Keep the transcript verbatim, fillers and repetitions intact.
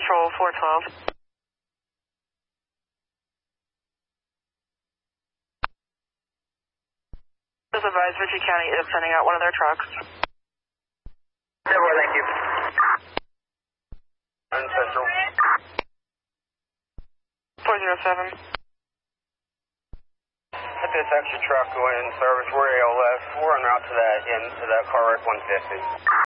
Patrol four twelve. Just advised Ritchie County is sending out one of their trucks. Deborah, thank you. And Central. four zero seven. Hit this extra truck going in service. We're A L S. We're en route to that, in, to that car wreck one fifty.